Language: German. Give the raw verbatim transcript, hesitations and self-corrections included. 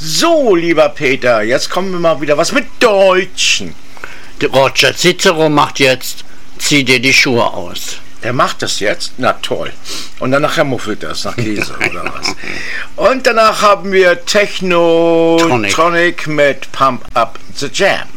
So, lieber Peter, jetzt kommen wir mal wieder was mit Deutschen. Der Roger Cicero macht jetzt, zieh dir die Schuhe aus. Der macht das jetzt? Na toll. Und dann nachher muffelt er es nach Käse oder was. Und danach haben wir Techno Tronic mit Pump Up the Jam.